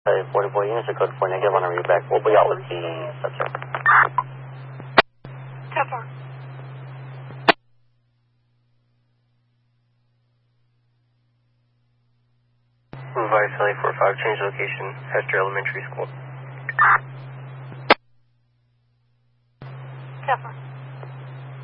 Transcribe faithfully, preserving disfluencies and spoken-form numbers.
Uh, forty-four units are code four negative on a read back. We'll be out with the subject. ten four. Revised L A four five, change location, Hester Elementary School.